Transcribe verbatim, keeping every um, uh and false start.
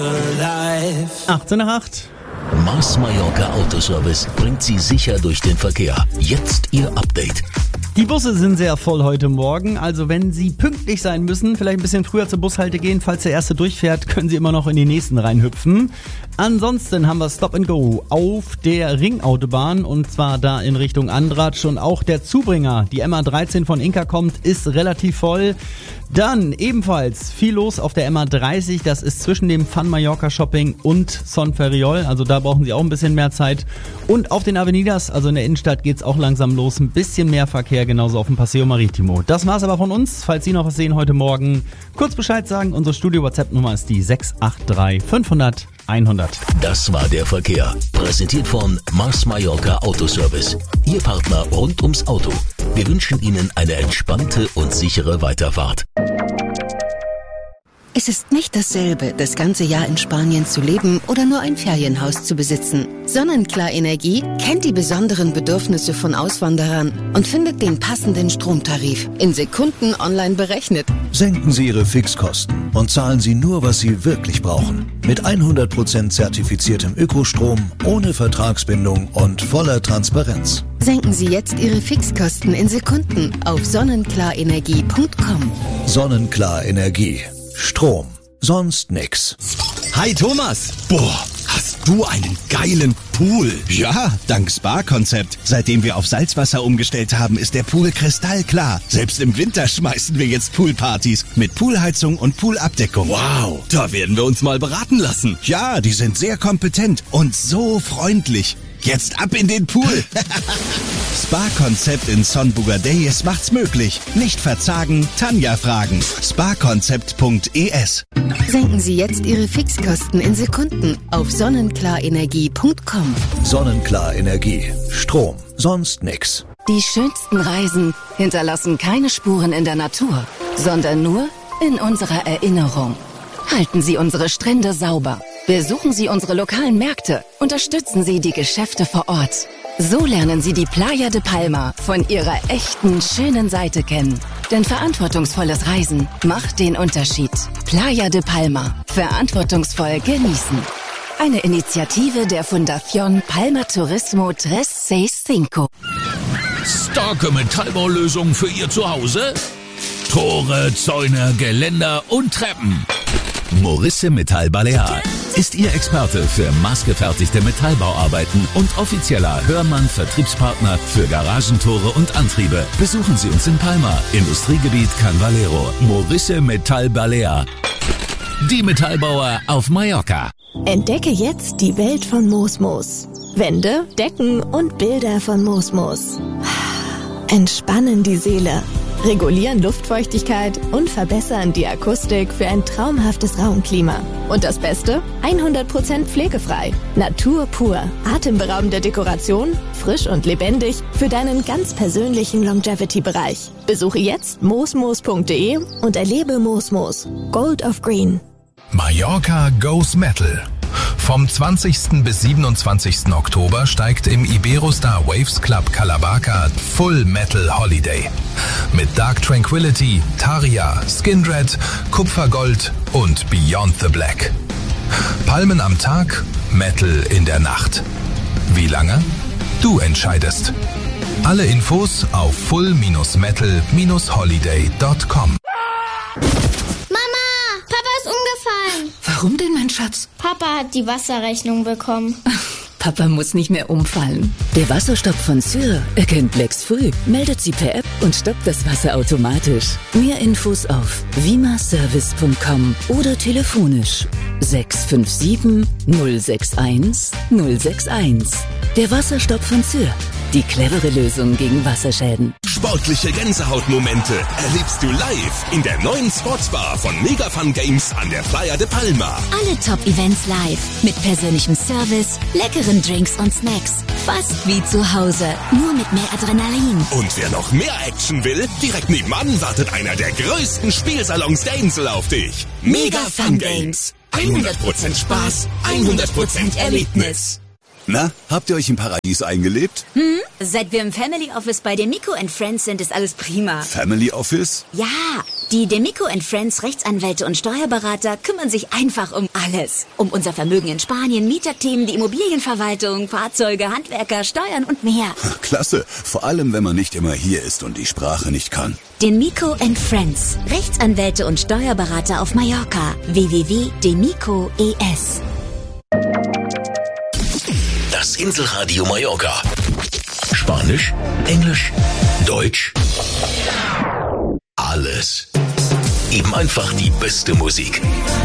achtzehn nach acht. Mars Mallorca Autoservice bringt Sie sicher durch den Verkehr. Jetzt Ihr Update. Die Busse sind sehr voll heute Morgen, also wenn Sie pünktlich sein müssen, vielleicht ein bisschen früher zur Bushalte gehen, falls der erste durchfährt, können Sie immer noch in die nächsten reinhüpfen. Ansonsten haben wir Stop and Go auf der Ringautobahn und zwar da in Richtung Andratsch und auch der Zubringer, die M A dreizehn von Inka kommt, ist relativ voll. Dann ebenfalls viel los auf der M A dreißig, das ist zwischen dem Fun Mallorca Shopping und Son Ferriol, also da brauchen Sie auch ein bisschen mehr Zeit. Und auf den Avenidas, also in der Innenstadt, geht's auch langsam los, ein bisschen mehr Verkehr, genauso auf dem Paseo Maritimo. Das war's aber von uns, falls Sie noch was sehen heute Morgen, kurz Bescheid sagen, unsere Studio-WhatsApp-Nummer ist die sechs acht drei fünfhundert hundert. Das war der Verkehr, präsentiert von Mars Mallorca Autoservice, Ihr Partner rund ums Auto. Wir wünschen Ihnen eine entspannte und sichere Weiterfahrt. Es ist nicht dasselbe, das ganze Jahr in Spanien zu leben oder nur ein Ferienhaus zu besitzen. Sonnenklar Energie kennt die besonderen Bedürfnisse von Auswanderern und findet den passenden Stromtarif in Sekunden online berechnet. Senken Sie Ihre Fixkosten und zahlen Sie nur, was Sie wirklich brauchen. Mit hundert Prozent zertifiziertem Ökostrom, ohne Vertragsbindung und voller Transparenz. Senken Sie jetzt Ihre Fixkosten in Sekunden auf sonnenklarenergie punkt com. Sonnenklar Energie. Strom. Sonst nix. Hi Thomas. Boah, hast du einen geilen Pool. Ja, dank Spa-Konzept. Seitdem wir auf Salzwasser umgestellt haben, ist der Pool kristallklar. Selbst im Winter schmeißen wir jetzt Poolpartys mit Poolheizung und Poolabdeckung. Wow, da werden wir uns mal beraten lassen. Ja, die sind sehr kompetent und so freundlich. Jetzt ab in den Pool. Spa-Konzept in Son Bugadeyes macht's möglich. Nicht verzagen, Tanja fragen. spa konzept punkt e s. Senken Sie jetzt Ihre Fixkosten in Sekunden auf sonnenklarenergie punkt com. Sonnenklar Energie. Strom. Sonst nix. Die schönsten Reisen hinterlassen keine Spuren in der Natur, sondern nur in unserer Erinnerung. Halten Sie unsere Strände sauber. Besuchen Sie unsere lokalen Märkte. Unterstützen Sie die Geschäfte vor Ort. So lernen Sie die Playa de Palma von ihrer echten, schönen Seite kennen. Denn verantwortungsvolles Reisen macht den Unterschied. Playa de Palma. Verantwortungsvoll genießen. Eine Initiative der Fundación Palma Turismo dreihundertfünfundsechzig. Starke Metallbaulösung für Ihr Zuhause? Tore, Zäune, Geländer und Treppen. Morisse Metall Balear ist Ihr Experte für maßgefertigte Metallbauarbeiten und offizieller Hörmann-Vertriebspartner für Garagentore und Antriebe. Besuchen Sie uns in Palma, Industriegebiet Can Valero. Morisse Metall Balear. Die Metallbauer auf Mallorca. Entdecke jetzt die Welt von Mosmos. Wände, Decken und Bilder von Mosmos. Entspannen die Seele, regulieren Luftfeuchtigkeit und verbessern die Akustik für ein traumhaftes Raumklima. Und das Beste? hundert Prozent pflegefrei. Natur pur. Atemberaubende Dekoration, frisch und lebendig für deinen ganz persönlichen Longevity-Bereich. Besuche jetzt mosmos punkt de und erlebe Mosmos. Gold of Green. Mallorca Goes Metal. Vom zwanzigsten bis siebenundzwanzigsten Oktober steigt im Iberostar Waves Club Calabaca Full Metal Holiday. Mit Dark Tranquility, Taria, Skindred, Kupfergold und Beyond the Black. Palmen am Tag, Metal in der Nacht. Wie lange? Du entscheidest. Alle Infos auf full metal holiday punkt com. Warum denn, mein Schatz? Papa hat die Wasserrechnung bekommen. Papa muss nicht mehr umfallen. Der Wasserstopp von Syr erkennt Lecks früh, meldet sie per App und stoppt das Wasser automatisch. Mehr Infos auf vimaservice punkt com oder telefonisch sechs fünf sieben null sechs eins null sechs eins. Der Wasserstopp von Syr. Die clevere Lösung gegen Wasserschäden. Sportliche Gänsehautmomente erlebst du live in der neuen Sportsbar von Mega Fun Games an der Playa de Palma. Alle Top-Events live mit persönlichem Service, leckeren Drinks und Snacks. Fast wie zu Hause, nur mit mehr Adrenalin. Und wer noch mehr Action will, direkt nebenan wartet einer der größten Spielsalons der Insel auf dich. Mega Fun Games. hundert Prozent Spaß, hundert Prozent Erlebnis. Na, habt ihr euch im Paradies eingelebt? Hm? Seit wir im Family Office bei Demico and Friends sind, ist alles prima. Family Office? Ja, die Demico and Friends Rechtsanwälte und Steuerberater kümmern sich einfach um alles. Um unser Vermögen in Spanien, Mieterthemen, die Immobilienverwaltung, Fahrzeuge, Handwerker, Steuern und mehr. Klasse, vor allem wenn man nicht immer hier ist und die Sprache nicht kann. Demico and Friends, Rechtsanwälte und Steuerberater auf Mallorca. w w w punkt demico punkt e s. Das Inselradio Mallorca. Spanisch, Englisch, Deutsch. Alles. Eben einfach die beste Musik.